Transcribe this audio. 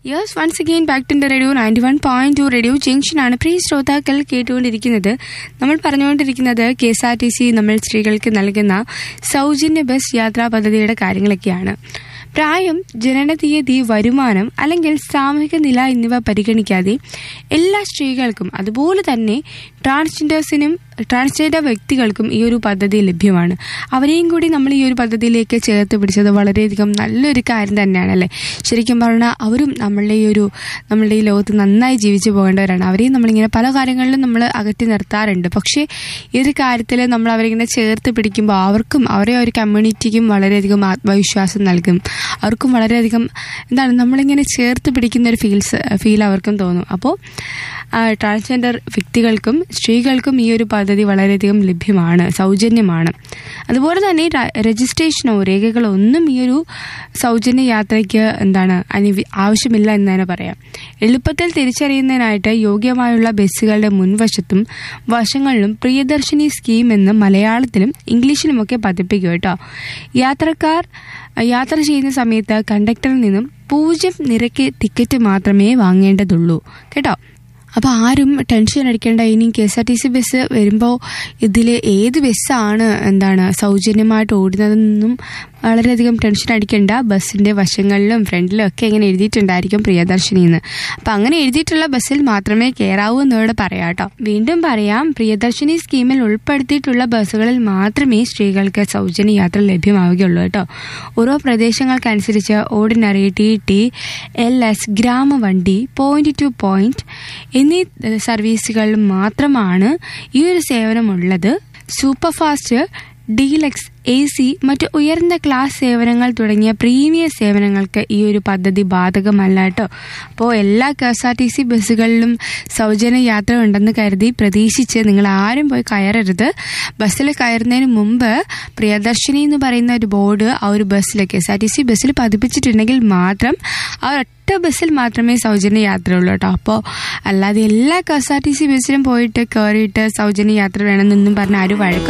Yes, once again back to radio 91.2 radio ജംഗ്ഷനാണ് പ്രിയ ശ്രോതാക്കൾ കേട്ടുകൊണ്ടിരിക്കുന്നത്. നമ്മൾ പറഞ്ഞുകൊണ്ടിരിക്കുന്നത് KSRTC നമ്മൾ സ്ത്രീകൾക്ക് നൽകുന്ന സൗജന്യ ബസ് യാത്രാ പദ്ധതിയുടെ കാര്യങ്ങളൊക്കെയാണ്. പ്രായം, ജനനതീയതി, വരുമാനം അല്ലെങ്കിൽ സാമൂഹിക നില എന്നിവ പരിഗണിക്കാതെ എല്ലാ സ്ത്രീകൾക്കും അതുപോലെ തന്നെ ട്രാൻസ്ജെൻഡർ വ്യക്തികൾക്കും ഈ ഒരു പദ്ധതി ലഭ്യമാണ്. അവരെയും കൂടി നമ്മൾ ഈ ഒരു പദ്ധതിയിലേക്ക് ചേർത്ത് പിടിച്ചത് വളരെയധികം നല്ലൊരു കാര്യം തന്നെയാണ് അല്ലേ. ശരിക്കും പറഞ്ഞാൽ അവരും നമ്മളുടെ ഈ ലോകത്ത് നന്നായി ജീവിച്ചു പോകേണ്ടവരാണ്. അവരെയും നമ്മളിങ്ങനെ പല കാര്യങ്ങളിലും നമ്മൾ അകറ്റി നിർത്താറുണ്ട്. പക്ഷേ ഈ ഒരു കാര്യത്തിൽ നമ്മൾ അവരിങ്ങനെ ചേർത്ത് പിടിക്കുമ്പോൾ അവർക്കും അവരെ ഒരു കമ്മ്യൂണിറ്റിക്കും വളരെയധികം ആത്മവിശ്വാസം നൽകും. അവർക്കും വളരെയധികം നമ്മളിങ്ങനെ ചേർത്ത് പിടിക്കുന്ന ഒരു ഫീൽ അവർക്കും തോന്നും. അപ്പോൾ ട്രാൻസ്ജെൻഡർ വ്യക്തികൾക്കും സ്ത്രീകൾക്കും ഈ ഒരു പദ്ധതി വളരെയധികം ലഭ്യമാണ്, സൗജന്യമാണ്. അതുപോലെ തന്നെ രജിസ്ട്രേഷനോ രേഖകളോ ഒന്നും ഈ ഒരു സൗജന്യ യാത്രയ്ക്ക് ആവശ്യമില്ല എന്ന് തന്നെ പറയാം. എളുപ്പത്തിൽ തിരിച്ചറിയുന്നതിനായിട്ട് യോഗ്യമായുള്ള ബസ്സുകളുടെ മുൻവശത്തും വശങ്ങളിലും പ്രിയദർശിനി സ്കീം എന്ന് മലയാളത്തിലും ഇംഗ്ലീഷിലുമൊക്കെ പതിപ്പിക്കും കേട്ടോ. യാത്ര ചെയ്യുന്ന സമയത്ത് കണ്ടക്ടറിൽ നിന്നും 0 നിരക്ക് ടിക്കറ്റ് മാത്രമേ വാങ്ങേണ്ടതുള്ളൂ കേട്ടോ. അപ്പോൾ ആരും ടെൻഷൻ അടിക്കേണ്ട. ഇനി KSRTC ബസ് വരുമ്പോൾ ഇതിൽ ഏത് ബസ്സാണ് സൗജന്യമായിട്ട് ഓടുന്നതെന്നും വളരെയധികം ടെൻഷൻ അടിക്കേണ്ട. ബസ്സിൻ്റെ വശങ്ങളിലും ഫ്രണ്ടിലും ഒക്കെ ഇങ്ങനെ എഴുതിയിട്ടുണ്ടായിരിക്കും പ്രിയദർശിനി എന്ന്. അപ്പം അങ്ങനെ എഴുതിയിട്ടുള്ള ബസ്സിൽ മാത്രമേ കയറാവൂ എന്നോട് പറയാം കേട്ടോ. വീണ്ടും പറയാം, പ്രിയദർശിനി സ്കീമിൽ ഉൾപ്പെടുത്തിയിട്ടുള്ള ബസ്സുകളിൽ മാത്രമേ സ്ത്രീകൾക്ക് സൗജന്യ യാത്ര ലഭ്യമാവുകയുള്ളൂ കേട്ടോ. ഓരോ പ്രദേശങ്ങൾക്കനുസരിച്ച് ordinary, TT, LS, ഗ്രാമവണ്ടി, point two point എന്നീ സർവീസുകളിൽ മാത്രമാണ് ഈ ഒരു സേവനമുള്ളത്. സൂപ്പർ ഫാസ്റ്റ്, ഡീലക്സ്, AC, മറ്റ് ഉയർന്ന ക്ലാസ് സേവനങ്ങൾ തുടങ്ങിയ പ്രീമിയം സേവനങ്ങൾക്ക് ഈ ഒരു പദ്ധതി ബാധകമല്ല കേട്ടോ. അപ്പോൾ എല്ലാ KSRTC ബസ്സുകളിലും സൗജന്യ യാത്ര ഉണ്ടെന്ന് കരുതി പ്രതീക്ഷിച്ച് നിങ്ങൾ ആരും പോയി കയറരുത്. ബസ്സിൽ കയറുന്നതിന് മുമ്പ് പ്രിയദർശിനി എന്ന് പറയുന്ന ഒരു ബോർഡ് ആ ഒരു ബസ്സിൽ KSRTC ബസ്സിൽ പതിപ്പിച്ചിട്ടുണ്ടെങ്കിൽ മാത്രം ആ ഒറ്റ ബസ്സിൽ മാത്രമേ സൗജന്യ യാത്ര ഉള്ളൂ കേട്ടോ. അപ്പോൾ അല്ലാതെ എല്ലാ KSRTC ബസ്സിലും പോയിട്ട് കയറിയിട്ട് സൗജന്യ യാത്ര വേണമെന്നൊന്നും പറഞ്ഞ് ആരും വഴക്ക്